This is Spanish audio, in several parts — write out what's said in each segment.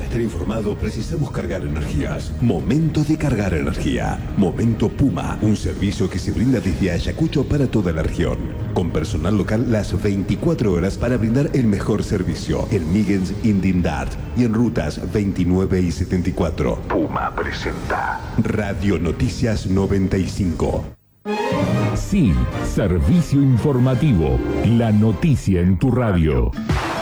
estar informado precisamos cargar energías. Momento de cargar energía. Momento Puma, un servicio que se brinda desde Ayacucho para toda la región. Con personal local las 24 horas para brindar el mejor servicio. En Migens, Indindart y en rutas 29 y 74. Puma presenta Radio Noticias 95. Sí, servicio informativo. La noticia en tu radio.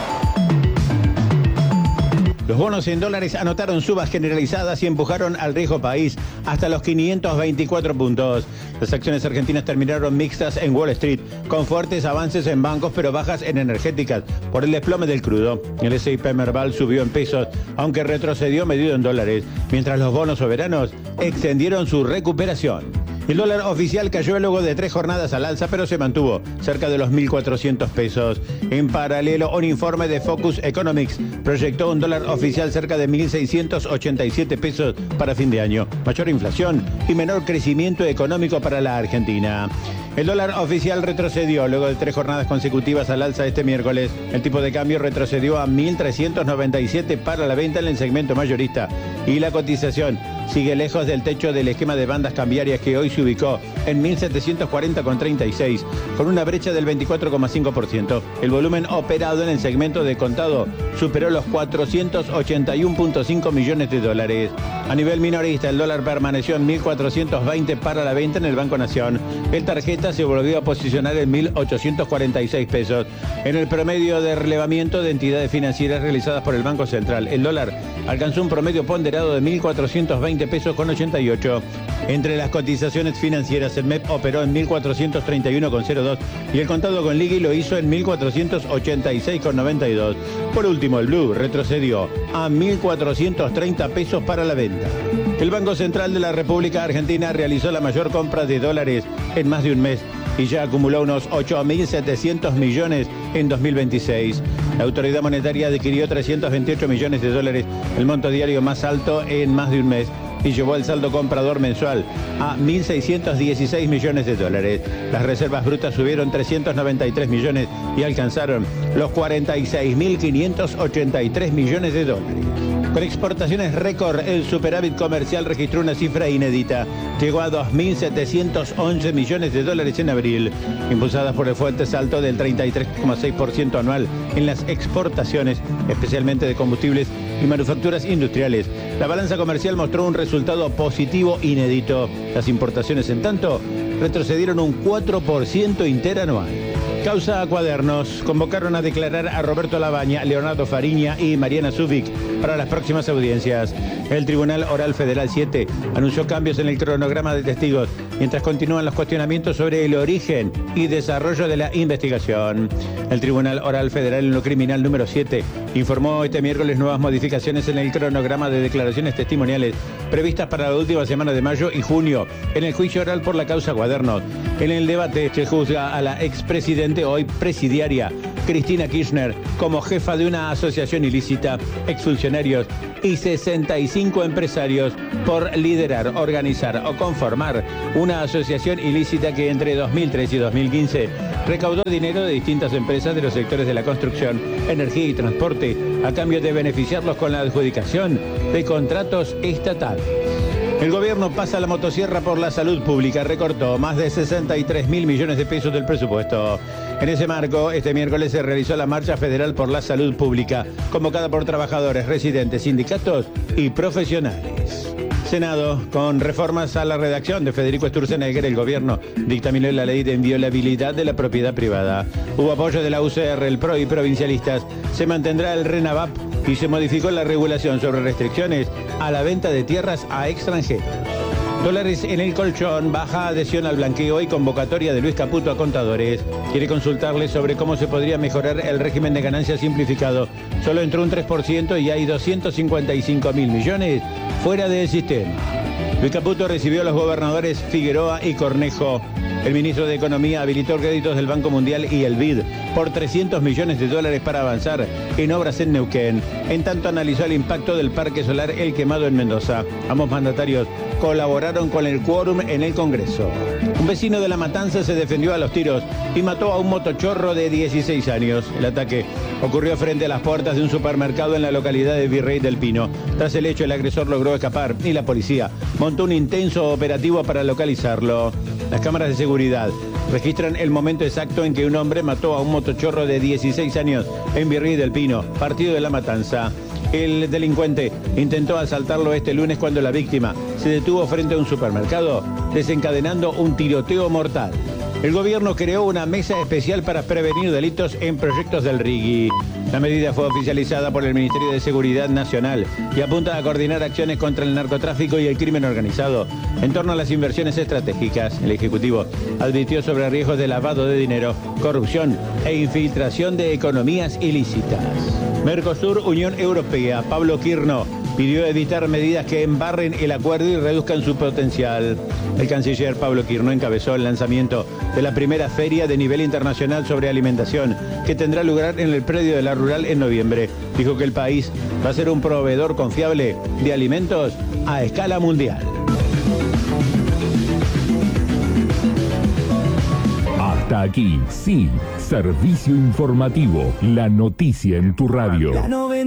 Los bonos en dólares anotaron subas generalizadas y empujaron al riesgo país hasta los 524 puntos. Las acciones argentinas terminaron mixtas en Wall Street, con fuertes avances en bancos pero bajas en energéticas por el desplome del crudo. El S&P Merval subió en pesos, aunque retrocedió medido en dólares, mientras los bonos soberanos extendieron su recuperación. El dólar oficial cayó luego de 3 jornadas al alza, pero se mantuvo cerca de los 1.400 pesos. En paralelo, un informe de Focus Economics proyectó un dólar oficial cerca de 1.687 pesos para fin de año. Mayor inflación y menor crecimiento económico para la Argentina. El dólar oficial retrocedió luego de 3 jornadas consecutivas al alza este miércoles. El tipo de cambio retrocedió a 1.397 para la venta en el segmento mayorista y la cotización sigue lejos del techo del esquema de bandas cambiarias que hoy se ubicó en 1.740,36 con una brecha del 24,5%. El volumen operado en el segmento de contado superó los 481,5 millones de dólares. A nivel minorista, el dólar permaneció en 1.420 para la venta en el Banco Nación. El tarjeta se volvió a posicionar en 1.846 pesos. En el promedio de relevamiento de entidades financieras realizadas por el Banco Central, el dólar alcanzó un promedio ponderado de 1.420 pesos con 88. Entre las cotizaciones financieras, el MEP operó en 1.431,02 y el contado con liqui lo hizo en 1.486,92. Por último, el blue retrocedió a 1.430 pesos para la venta. El Banco Central de la República Argentina realizó la mayor compra de dólares en más de un mes y ya acumuló unos 8.700 millones en 2026. La autoridad monetaria adquirió 328 millones de dólares, el monto diario más alto en más de un mes, y llevó el saldo comprador mensual a 1.616 millones de dólares. Las reservas brutas subieron 393 millones y alcanzaron los 46.583 millones de dólares. Con exportaciones récord, el superávit comercial registró una cifra inédita. Llegó a 2.711 millones de dólares en abril, impulsadas por el fuerte salto del 33,6% anual en las exportaciones, especialmente de combustibles y manufacturas industriales. La balanza comercial mostró un resultado positivo inédito. Las importaciones, en tanto, retrocedieron un 4% interanual. Causa Cuadernos. Convocaron a declarar a Roberto Labaña, Leonardo Fariña y Mariana Zubik para las próximas audiencias. El Tribunal Oral Federal 7 anunció cambios en el cronograma de testigos, mientras continúan los cuestionamientos sobre el origen y desarrollo de la investigación. El Tribunal Oral Federal en lo criminal número 7 informó este miércoles nuevas modificaciones en el cronograma de declaraciones testimoniales previstas para la última semana de mayo y junio en el juicio oral por la causa Cuadernos. En el debate se juzga a la expresidente, hoy presidiaria, Cristina Kirchner, como jefa de una asociación ilícita, exfuncionarios y 65 empresarios por liderar, organizar o conformar una asociación ilícita que entre 2003 y 2015 recaudó dinero de distintas empresas de los sectores de la construcción, energía y transporte a cambio de beneficiarlos con la adjudicación de contratos estatales. El gobierno pasa la motosierra por la salud pública, recortó más de 63.000 millones de pesos del presupuesto. En ese marco, este miércoles se realizó la Marcha Federal por la Salud Pública, convocada por trabajadores, residentes, sindicatos y profesionales. Senado, con reformas a la redacción de Federico Sturzenegger, el gobierno dictaminó la ley de inviolabilidad de la propiedad privada. Hubo apoyo de la UCR, el PRO y provincialistas. Se mantendrá el RENAVAP y se modificó la regulación sobre restricciones a la venta de tierras a extranjeros. Dólares en el colchón, baja adhesión al blanqueo y convocatoria de Luis Caputo a contadores. Quiere consultarles sobre cómo se podría mejorar el régimen de ganancias simplificado. Solo entró un 3% y hay 255.000 millones fuera del sistema. Luis Caputo recibió a los gobernadores Figueroa y Cornejo El ministro de Economía habilitó créditos del Banco Mundial y el BID por $300 millones para avanzar en obras en Neuquén. En tanto, analizó el impacto del parque solar El Quemado en Mendoza. Ambos mandatarios colaboraron con el quórum en el Congreso. Un vecino de La Matanza se defendió a los tiros y mató a un motochorro de 16 años. El ataque ocurrió frente a las puertas de un supermercado en la localidad de Virrey del Pino. Tras el hecho, el agresor logró escapar y la policía montó un intenso operativo para localizarlo. Las cámaras de seguridad registran el momento exacto en que un hombre mató a un motochorro de 16 años en Virrey del Pino, partido de La Matanza. El delincuente intentó asaltarlo este lunes cuando la víctima se detuvo frente a un supermercado, desencadenando un tiroteo mortal. El gobierno creó una mesa especial para prevenir delitos en proyectos del RIGI. La medida fue oficializada por el Ministerio de Seguridad Nacional y apunta a coordinar acciones contra el narcotráfico y el crimen organizado en torno a las inversiones estratégicas. El Ejecutivo advirtió sobre riesgos de lavado de dinero, corrupción e infiltración de economías ilícitas. Mercosur, Unión Europea. Pablo Quirno pidió evitar medidas que embarren el acuerdo y reduzcan su potencial. El canciller Pablo Quirno encabezó el lanzamiento de la primera feria de nivel internacional sobre alimentación, que tendrá lugar en el predio de la Rural en noviembre. Dijo que el país va a ser un proveedor confiable de alimentos a escala mundial. Hasta aquí, sí, servicio informativo, la noticia en tu radio.